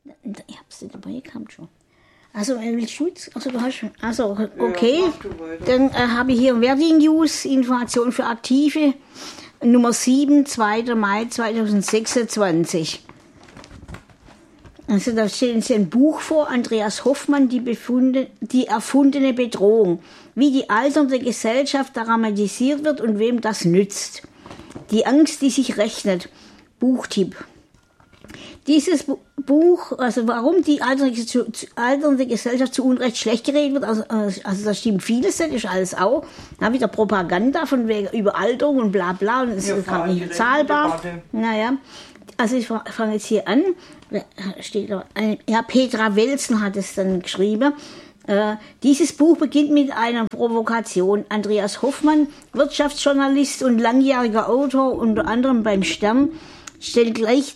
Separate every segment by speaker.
Speaker 1: Ich hab's nicht dabei gehabt schon. Also, willst du jetzt? Also, du hast. Also, okay. Ja, dann habe ich hier Verding News, Information für Aktive, Nummer 7, 2. Mai 2026. Also, da stellen Sie ein Buch vor, Andreas Hoffmann, die erfundene Bedrohung. Wie die alternde Gesellschaft dramatisiert wird und wem das nützt. Die Angst, die sich rechnet. Buchtipp. Dieses Buch, also warum die alternde Gesellschaft zu Unrecht schlecht geredet wird, also da stimmt vieles, das ist alles auch. Da wieder Propaganda von wegen Überalterung und bla bla, und es ist gerade nicht zahlbar. Naja, also ich fange jetzt hier an. Steht da, ja, Petra Welzen hat es dann geschrieben. Dieses Buch beginnt mit einer Provokation. Andreas Hoffmann, Wirtschaftsjournalist und langjähriger Autor, unter anderem beim Stern, stellt gleich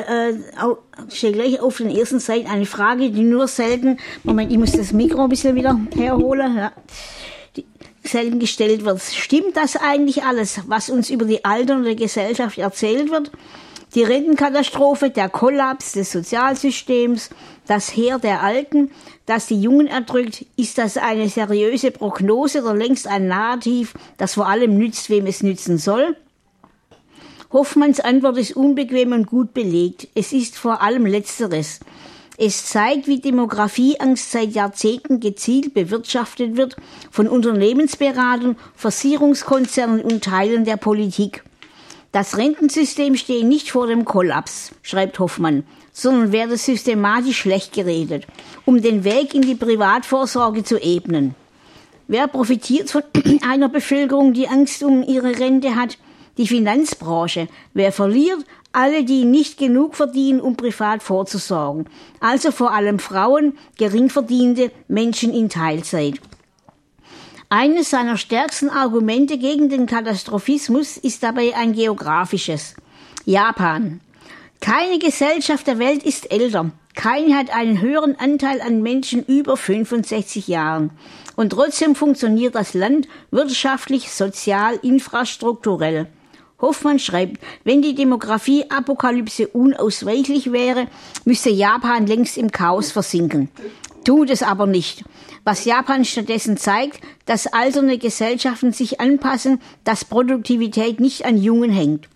Speaker 1: auf den ersten Seiten eine Frage, die nur selten, Moment, ich muss das Mikro ein bisschen wieder herholen, ja, die selten gestellt wird. Stimmt das eigentlich alles, was uns über die alternde Gesellschaft erzählt wird? Die Rentenkatastrophe, der Kollaps des Sozialsystems, das Heer der Alten, das die Jungen erdrückt, ist das eine seriöse Prognose oder längst ein Narrativ, das vor allem nützt, wem es nützen soll? Hoffmanns Antwort ist unbequem und gut belegt. Es ist vor allem Letzteres. Es zeigt, wie Demografieangst seit Jahrzehnten gezielt bewirtschaftet wird von Unternehmensberatern, Versicherungskonzernen und Teilen der Politik. Das Rentensystem stehe nicht vor dem Kollaps, schreibt Hoffmann, sondern werde systematisch schlecht geredet, um den Weg in die Privatvorsorge zu ebnen. Wer profitiert von einer Bevölkerung, die Angst um ihre Rente hat? Die Finanzbranche. Wer verliert? Alle, die nicht genug verdienen, um privat vorzusorgen. Also vor allem Frauen, geringverdiente Menschen in Teilzeit. Eines seiner stärksten Argumente gegen den Katastrophismus ist dabei ein geografisches. Japan. Keine Gesellschaft der Welt ist älter. Keine hat einen höheren Anteil an Menschen über 65 Jahren. Und trotzdem funktioniert das Land wirtschaftlich, sozial, infrastrukturell. Hoffmann schreibt, wenn die Demografie-Apokalypse unausweichlich wäre, müsste Japan längst im Chaos versinken. Tut es aber nicht. Was Japan stattdessen zeigt, dass alternde Gesellschaften sich anpassen, dass Produktivität nicht an Jungen hängt.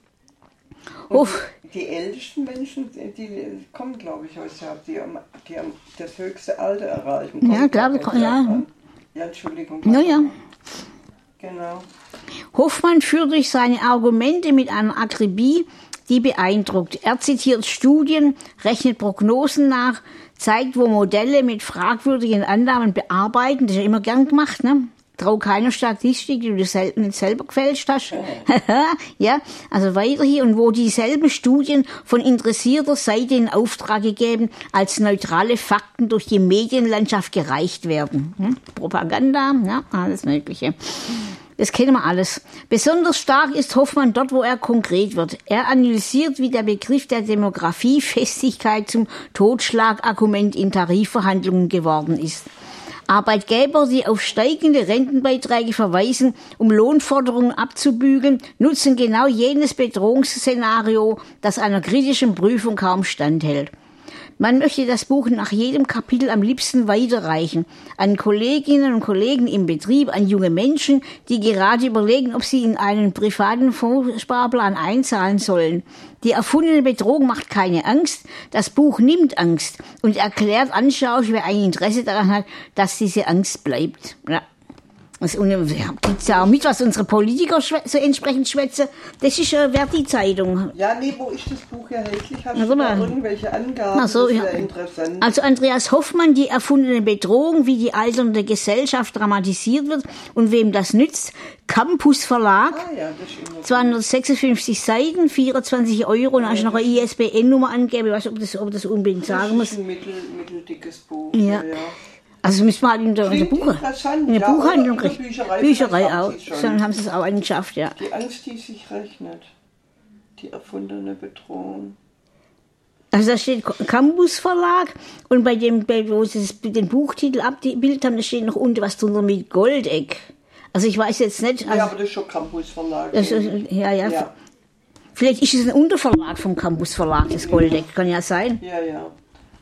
Speaker 2: Die ältesten Menschen, die kommen, glaube ich, aus Japan, die haben das höchste Alter erreichen.
Speaker 1: Ja, klar, ja.
Speaker 2: Ja, Entschuldigung.
Speaker 1: Ja.
Speaker 2: Genau.
Speaker 1: Hoffmann führt durch seine Argumente mit einer Akribie, die beeindruckt. Er zitiert Studien, rechnet Prognosen nach, zeigt, wo Modelle mit fragwürdigen Annahmen bearbeiten. Das ist ja immer gern gemacht, ne? Trau keiner Statistik, die du nicht selber gefälscht hast. Ja, also weiter hier. Und wo dieselben Studien von interessierter Seite in Auftrag gegeben, als neutrale Fakten durch die Medienlandschaft gereicht werden. Propaganda, ja, alles Mögliche. Das kennen wir alles. Besonders stark ist Hoffmann dort, wo er konkret wird. Er analysiert, wie der Begriff der Demografiefestigkeit zum Totschlagargument in Tarifverhandlungen geworden ist. Arbeitgeber, die auf steigende Rentenbeiträge verweisen, um Lohnforderungen abzubügeln, nutzen genau jenes Bedrohungsszenario, das einer kritischen Prüfung kaum standhält. Man möchte das Buch nach jedem Kapitel am liebsten weiterreichen an Kolleginnen und Kollegen im Betrieb, an junge Menschen, die gerade überlegen, ob sie in einen privaten Fondssparplan einzahlen sollen. Die erfundene Bedrohung macht keine Angst, das Buch nimmt Angst und erklärt anschaulich, wer ein Interesse daran hat, dass diese Angst bleibt. Ja. Das gibt's ja auch mit, was unsere Politiker so entsprechend schwätzen. Das ist Verdi-Zeitung.
Speaker 2: Ja, nee, wo ist das Buch erhältlich? Hast du da irgendwelche Angaben?
Speaker 1: So,
Speaker 2: das
Speaker 1: ja.
Speaker 2: Wäre interessant.
Speaker 1: Also Andreas Hoffmann, die erfundene Bedrohung, wie die alternde Gesellschaft dramatisiert wird und wem das nützt. Campus Verlag,
Speaker 2: Ja, das ist immer
Speaker 1: 256 Seiten, 24 €, und hast noch eine ISBN-Nummer angegeben. Ich weiß nicht, ob das unbedingt sagen muss.
Speaker 2: Das ist ein mitteldickes Buch.
Speaker 1: Ja. Also müssen wir halt in der Buchhandlung kriegen. Bücherei auch. Dann haben sie es auch angeschafft, ja.
Speaker 2: Die Angst, die sich rechnet. Die erfundene Bedrohung.
Speaker 1: Also da steht Campus Verlag, und wo sie den Buchtitel abgebildet haben, da steht noch unten was drunter mit Goldeck. Also ich weiß jetzt nicht. Also,
Speaker 2: ja, aber das ist schon Campus Verlag.
Speaker 1: Ja. Vielleicht ist es ein Unterverlag vom Campus Verlag, das Goldeck, kann ja sein.
Speaker 2: Ja.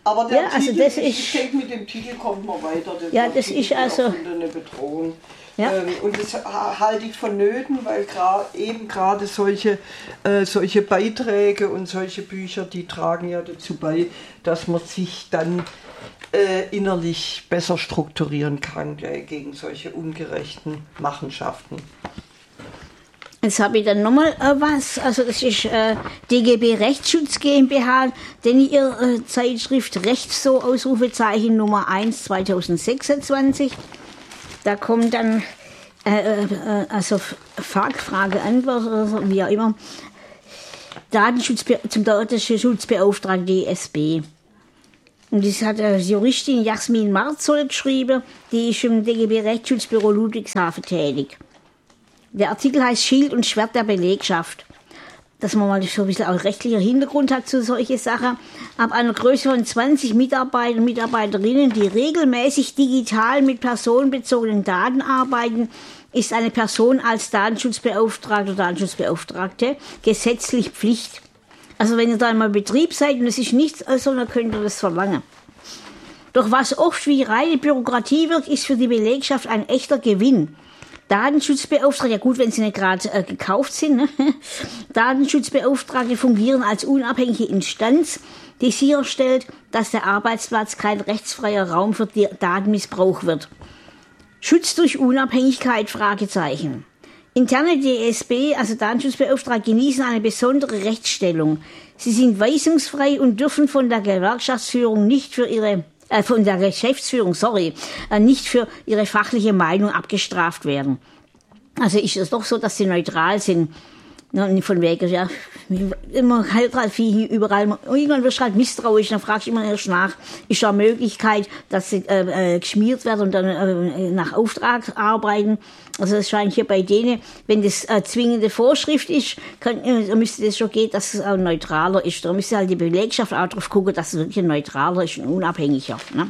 Speaker 2: Aber der
Speaker 1: Ja, also
Speaker 2: Titel,
Speaker 1: das
Speaker 2: ich denke, mit dem Titel kommt man weiter.
Speaker 1: Ja, das ist also
Speaker 2: eine Bedrohung.
Speaker 1: Ja.
Speaker 2: Und das halte ich vonnöten, weil gerade solche Beiträge und solche Bücher, die tragen ja dazu bei, dass man sich dann innerlich besser strukturieren kann gegen solche ungerechten Machenschaften.
Speaker 1: Jetzt habe ich dann nochmal was, also das ist DGB Rechtsschutz GmbH, denn ihr Zeitschrift Rechtso Ausrufezeichen Nummer 1 2026. Da kommt dann also Frage, Antwort oder so, wie auch immer, zum Datenschutzbeauftragten DSB. Und das hat Juristin Jasmin Marzold geschrieben, die ist im DGB Rechtsschutzbüro Ludwigshafen tätig. Der Artikel heißt Schild und Schwert der Belegschaft. Dass man mal so ein bisschen auch rechtlicher Hintergrund hat zu solchen Sachen. Ab einer Größe von 20 Mitarbeiter und Mitarbeiterinnen, die regelmäßig digital mit personenbezogenen Daten arbeiten, ist eine Person als Datenschutzbeauftragter oder Datenschutzbeauftragte gesetzlich Pflicht. Also wenn ihr da einmal Betrieb seid und es ist nichts, also dann könnt ihr das verlangen. Doch was oft wie reine Bürokratie wird, ist für die Belegschaft ein echter Gewinn. Datenschutzbeauftragte, ja gut, wenn sie nicht gerade gekauft sind, ne? Datenschutzbeauftragte fungieren als unabhängige Instanz, die sicherstellt, dass der Arbeitsplatz kein rechtsfreier Raum für Datenmissbrauch wird. Schutz durch Unabhängigkeit, Fragezeichen. Interne DSB, also Datenschutzbeauftragte, genießen eine besondere Rechtsstellung. Sie sind weisungsfrei und dürfen von der Gewerkschaftsführung nicht für ihre nicht für ihre fachliche Meinung abgestraft werden. Also ist es doch so, dass sie neutral sind. Von wegen, ja, immer halt viel überall. Irgendwann wirst du halt misstrauisch, dann fragst du immer erst nach, ist da eine Möglichkeit, dass sie geschmiert werden und dann nach Auftrag arbeiten. Also das scheint hier bei denen, wenn das zwingende Vorschrift ist, müsste das schon gehen, dass es auch neutraler ist. Da müsste halt die Belegschaft auch drauf gucken, dass es wirklich neutraler ist und unabhängiger. Ne?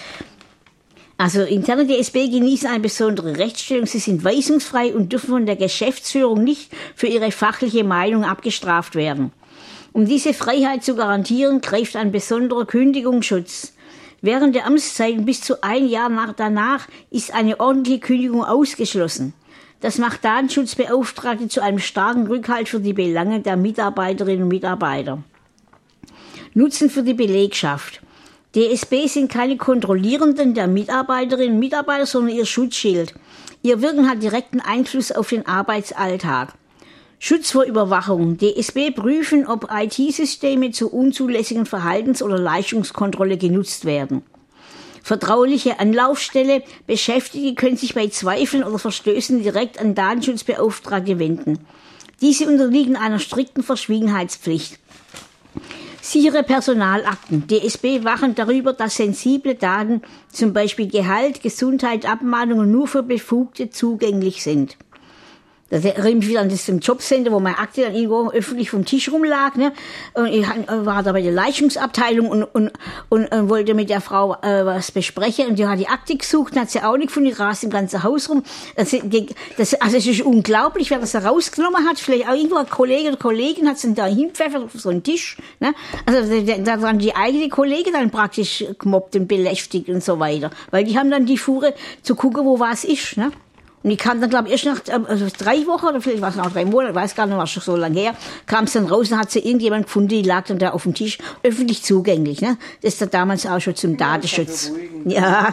Speaker 1: Also interne DSB genießen eine besondere Rechtsstellung. Sie sind weisungsfrei und dürfen von der Geschäftsführung nicht für ihre fachliche Meinung abgestraft werden. Um diese Freiheit zu garantieren, greift ein besonderer Kündigungsschutz. Während der Amtszeit bis zu ein Jahr danach ist eine ordentliche Kündigung ausgeschlossen. Das macht Datenschutzbeauftragte zu einem starken Rückhalt für die Belange der Mitarbeiterinnen und Mitarbeiter. Nutzen für die Belegschaft. DSB sind keine Kontrollierenden der Mitarbeiterinnen und Mitarbeiter, sondern ihr Schutzschild. Ihr Wirken hat direkten Einfluss auf den Arbeitsalltag. Schutz vor Überwachung. DSB prüfen, ob IT-Systeme zur unzulässigen Verhaltens- oder Leistungskontrolle genutzt werden. Vertrauliche Anlaufstelle. Beschäftigte können sich bei Zweifeln oder Verstößen direkt an Datenschutzbeauftragte wenden. Diese unterliegen einer strikten Verschwiegenheitspflicht. Sichere Personalakten. DSB wachen darüber, dass sensible Daten, zum Beispiel Gehalt, Gesundheit, Abmahnungen, nur für Befugte zugänglich sind. Das erinnert mich wieder an das Jobcenter, wo meine Akte dann irgendwo öffentlich vom Tisch rumlag, ne? Und ich war da bei der Leistungsabteilung und wollte mit der Frau was besprechen und die hat die Akte gesucht und hat sie auch nicht gefunden, die rast im ganzen Haus rum. Also es ist unglaublich, wer das da rausgenommen hat. Vielleicht auch irgendwo ein Kollege oder Kollegin hat es dann da hinpfeffert auf so einen Tisch, ne? Also da waren die eigene Kollegen dann praktisch gemobbt und belästigt und so weiter. Weil die haben dann die Fuhre zu gucken, wo was ist, ne? Und ich kam dann, glaube ich, erst nach 3 Wochen oder vielleicht war es noch 3 Monate, weiß gar nicht, war schon so lange her, kam es dann raus und hat sie irgendjemand gefunden, die lag dann da auf dem Tisch, öffentlich zugänglich. Ne? Das ist dann damals auch schon zum Datenschutz. Ja,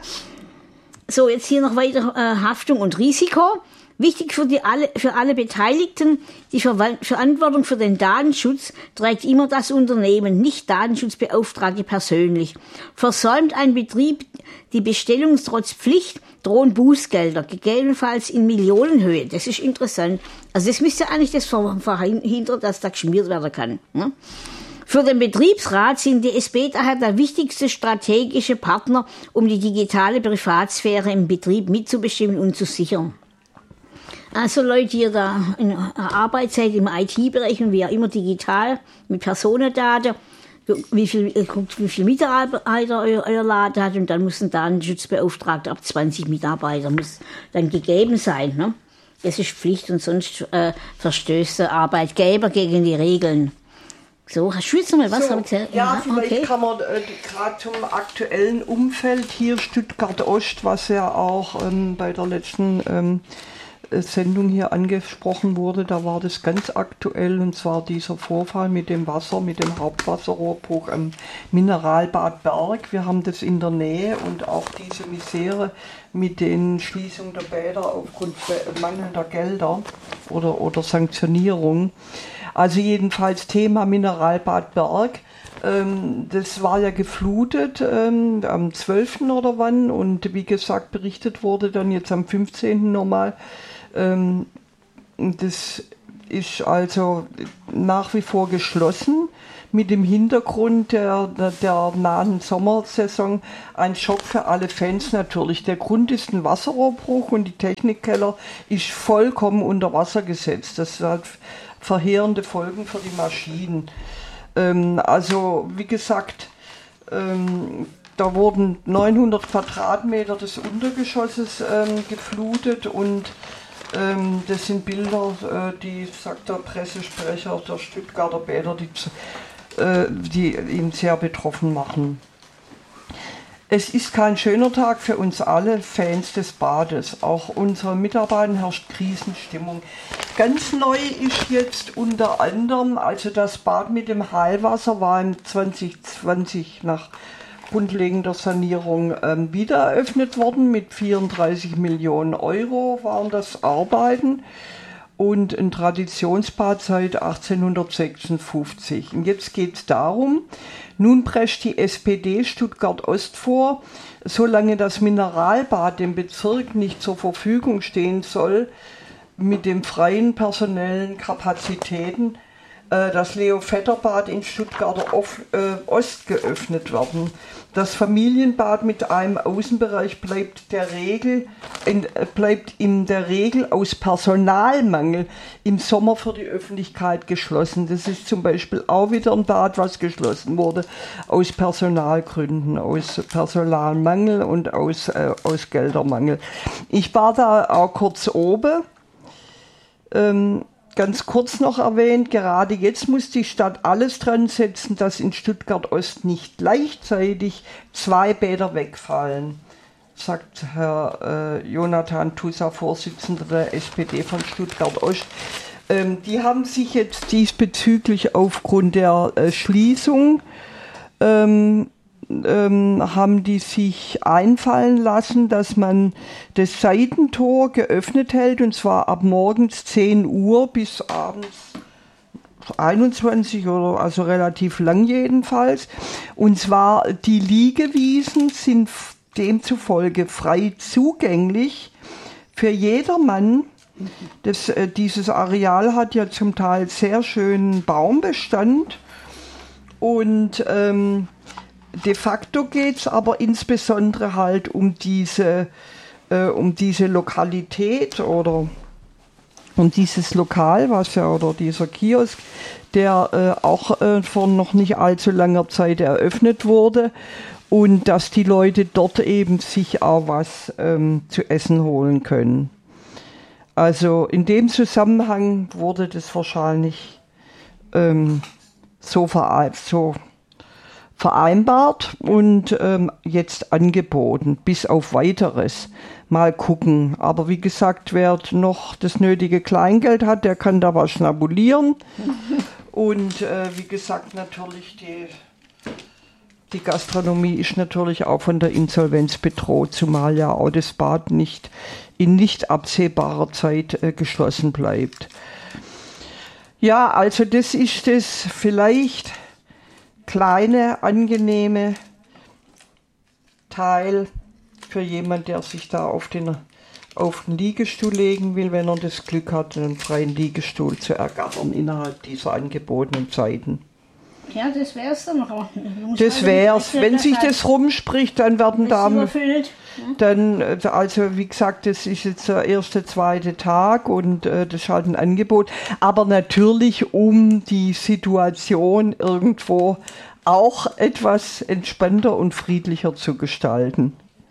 Speaker 1: so, jetzt hier noch weiter Haftung und Risiko. Wichtig für alle Beteiligten, die Verantwortung für den Datenschutz trägt immer das Unternehmen, nicht Datenschutzbeauftragte persönlich. Versäumt ein Betrieb die Bestellung trotz Pflicht, drohen Bußgelder, gegebenenfalls in Millionenhöhe. Das ist interessant. Also das müsste eigentlich das verhindern, dass da geschmiert werden kann. Ne? Für den Betriebsrat sind DSB daher der wichtigste strategische Partner, um die digitale Privatsphäre im Betrieb mitzubestimmen und zu sichern. Also Leute, die da in Arbeit seid, im IT-Bereich und wie auch immer digital, mit Personendaten, wie viel Mitarbeiter euer Laden hat und dann muss ein Datenschutzbeauftragter ab 20 Mitarbeiter muss dann gegeben sein. Ne? Das ist Pflicht und sonst verstößt der Arbeitgeber gegen die Regeln. So, hast du jetzt noch mal was?
Speaker 2: So,
Speaker 1: Hab ich gesagt?
Speaker 2: ja, vielleicht
Speaker 1: okay.
Speaker 2: kann man gerade zum aktuellen Umfeld hier Stuttgart-Ost, was ja auch bei der letzten Sendung hier angesprochen wurde, da war das ganz aktuell, und zwar dieser Vorfall mit dem Wasser, mit dem Hauptwasserrohrbruch am Mineralbad Berg. Wir haben das in der Nähe und auch diese Misere mit den Schließungen der Bäder aufgrund mangelnder Gelder oder Sanktionierung. Also jedenfalls Thema Mineralbad Berg. Das war ja geflutet am 12. oder wann, und wie gesagt, berichtet wurde dann jetzt am 15. nochmal. Das ist also nach wie vor geschlossen, mit dem Hintergrund der nahen Sommersaison ein Schock für alle Fans natürlich. Der Grund ist ein Wasserrohrbruch und die Technikkeller ist vollkommen unter Wasser gesetzt. Das hat verheerende Folgen für die Maschinen. Also wie gesagt, da wurden 900 Quadratmeter des Untergeschosses geflutet, und das sind Bilder, die, sagt der Pressesprecher der Stuttgarter Bäder, die ihn sehr betroffen machen. Es ist kein schöner Tag für uns alle Fans des Bades. Auch unseren Mitarbeitern herrscht Krisenstimmung. Ganz neu ist jetzt unter anderem, also das Bad mit dem Heilwasser war im 2020 nach grundlegender Sanierung wieder eröffnet worden. Mit 34 Millionen Euro waren das Arbeiten und ein Traditionsbad seit 1856. Und jetzt geht es darum, nun prescht die SPD Stuttgart-Ost vor, solange das Mineralbad dem Bezirk nicht zur Verfügung stehen soll, mit den freien personellen Kapazitäten, das Leo-Vetter-Bad in Stuttgarter Ost geöffnet werden. Das Familienbad mit einem Außenbereich bleibt in der Regel aus Personalmangel im Sommer für die Öffentlichkeit geschlossen. Das ist zum Beispiel auch wieder ein Bad, was geschlossen wurde aus Personalgründen, aus Personalmangel und aus Geldermangel. Ich war da auch kurz oben. Ganz kurz noch erwähnt, gerade jetzt muss die Stadt alles dran setzen, dass in Stuttgart-Ost nicht gleichzeitig 2 Bäder wegfallen, sagt Herr Jonathan Tussa, Vorsitzender der SPD von Stuttgart-Ost. Die haben sich jetzt diesbezüglich aufgrund der Schließung haben die sich einfallen lassen, dass man das Seitentor geöffnet hält, und zwar ab morgens 10 Uhr bis abends 21 oder also relativ lang jedenfalls. Und zwar die Liegewiesen sind demzufolge frei zugänglich für jedermann. Dieses Areal hat ja zum Teil sehr schönen Baumbestand, und de facto geht es aber insbesondere halt um diese Lokalität oder um dieses Lokal, oder dieser Kiosk, der auch vor noch nicht allzu langer Zeit eröffnet wurde, und dass die Leute dort eben sich auch was zu essen holen können. Also in dem Zusammenhang wurde das wahrscheinlich so vereinbart und jetzt angeboten, bis auf Weiteres. Mal gucken. Aber wie gesagt, wer noch das nötige Kleingeld hat, der kann da was schnabulieren. Und wie gesagt, natürlich die Gastronomie ist natürlich auch von der Insolvenz bedroht, zumal ja auch das Bad in nicht absehbarer Zeit geschlossen bleibt. Ja, also das ist das vielleicht kleine, angenehme Teil für jemand, der sich da auf den Liegestuhl legen will, wenn er das Glück hat, einen freien Liegestuhl zu ergattern innerhalb dieser angebotenen Zeiten.
Speaker 1: Ja, das wär's dann noch.
Speaker 2: Das wär's. Wenn sich das rumspricht, dann werden also wie gesagt, das ist jetzt der 1., 2. Tag und das ist halt ein Angebot. Aber natürlich, um die Situation irgendwo auch etwas entspannter und friedlicher zu gestalten.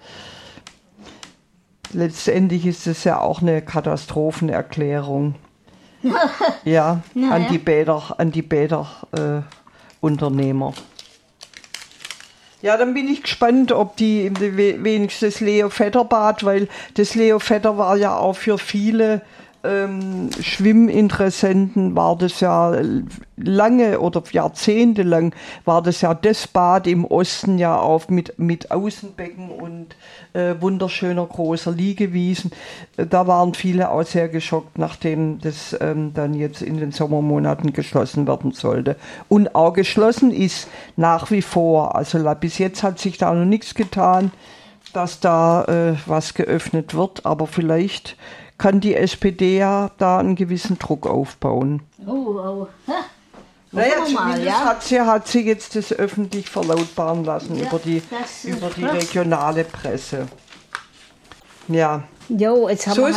Speaker 2: Letztendlich ist es ja auch eine Katastrophenerklärung. Ja, naja. an die Bäder Unternehmer. Ja, dann bin ich gespannt, ob die wenigstens Leo Vetter Bad, weil das Leo Vetter war ja auch für viele Schwimminteressenten, war das ja lange oder jahrzehntelang, war das ja das Bad im Osten ja auch mit Außenbecken und wunderschöner großer Liegewiesen. Da waren viele auch sehr geschockt, nachdem das dann jetzt in den Sommermonaten geschlossen werden sollte. Und auch geschlossen ist nach wie vor. Also bis jetzt hat sich da noch nichts getan, dass da was geöffnet wird, aber vielleicht kann die SPD ja da einen gewissen Druck aufbauen.
Speaker 1: Oh.
Speaker 2: Naja, zumindest hat sie jetzt das öffentlich verlautbaren lassen über die regionale Presse. Ja.
Speaker 1: Jo, jetzt haben wir